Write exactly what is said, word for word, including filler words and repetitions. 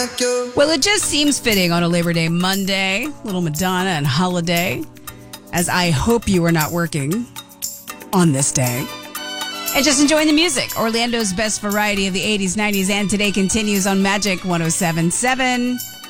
like you. Well, it just seems fitting on a Labor Day Monday, little Madonna and Holiday, as I hope you are not working on this day. And just enjoying the music. Orlando's best variety of the eighties, nineties, and today continues on Magic one oh seven point seven.